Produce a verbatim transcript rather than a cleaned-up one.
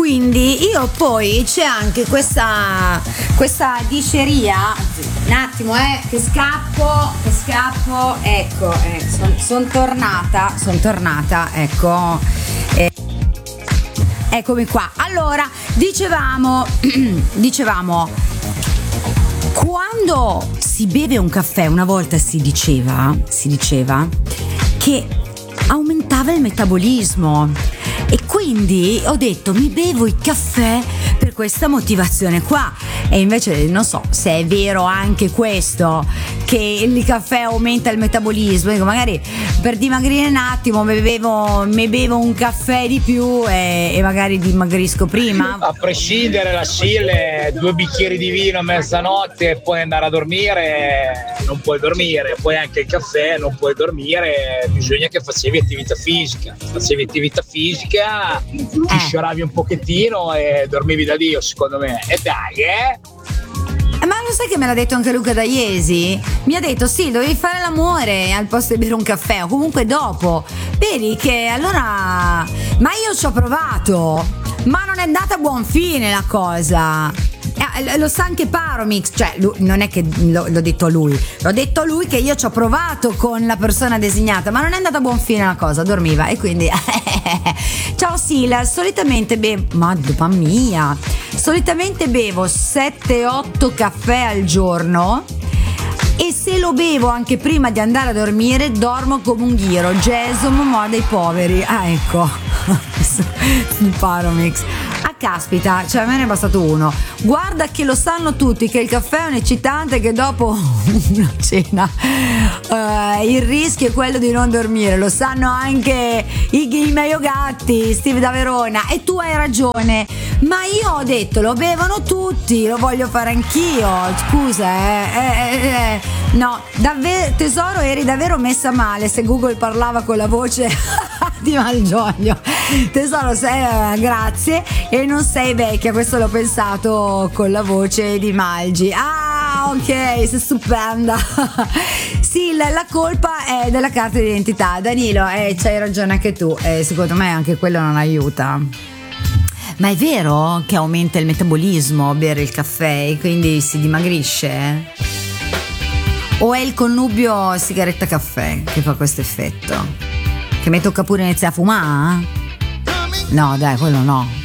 quindi io poi c'è anche questa questa diceria. Un attimo, eh, che scappo, che scappo, ecco, eh, sono son tornata, sono tornata, ecco. Eh, eccomi qua. Allora, dicevamo, dicevamo, quando si beve un caffè, una volta si diceva, si diceva che aumentava il metabolismo. E quindi ho detto mi bevo il caffè per questa motivazione qua. E invece non so se è vero anche questo, che il caffè aumenta il metabolismo. Dico, magari per dimagrire un attimo mi bevo, mi bevo un caffè di più e, e magari dimagrisco prima. A prescindere, la Scille, due bicchieri di vino a mezzanotte e poi andare a dormire, non puoi dormire. Poi anche il caffè, non puoi dormire, bisogna che facevi attività fisica. Facevi attività fisica, ti Eh. scioravi un pochettino e dormivi da Dio, secondo me. E dai, eh? Eh, Ma lo sai che me l'ha detto anche Luca Daiesi? Mi ha detto sì, dovevi fare l'amore al posto di bere un caffè o comunque dopo. Vedi che allora... Ma io ci ho provato, ma non è andata a buon fine la cosa. Eh, lo sa anche Paromix, cioè lui, non è che lo- l'ho detto a lui, l'ho detto a lui che io ci ho provato con la persona designata, ma non è andata a buon fine la cosa, dormiva e quindi ciao Sila, solitamente bevo, mamma mia, solitamente bevo sette otto caffè al giorno e se lo bevo anche prima di andare a dormire dormo come un ghiro. Jason Momoa dei poveri. Ah, ecco. Il Paromix. Ah, caspita, cioè a me ne è bastato uno. Guarda che lo sanno tutti che il caffè è un eccitante, che dopo una cena eh, il rischio è quello di non dormire. Lo sanno anche i, i miei gatti, Steve da Verona. E tu hai ragione, ma io ho detto lo bevono tutti, lo voglio fare anch'io. Scusa, eh, eh, eh, eh. No, davvero tesoro, eri davvero messa male se Google parlava con la voce di Malgioglio. Tesoro, sei, eh, grazie. E non sei vecchia, questo l'ho pensato con la voce di Malgi. Ah, ok, sei stupenda. Sì, la, la colpa è della carta d'identità. Danilo, eh, c'hai ragione anche tu. Eh, secondo me anche quello non aiuta. Ma è vero che aumenta il metabolismo bere il caffè e quindi si dimagrisce? O è il connubio sigaretta caffè che fa questo effetto? Che mi tocca pure iniziare a fumare? No, dai, quello no.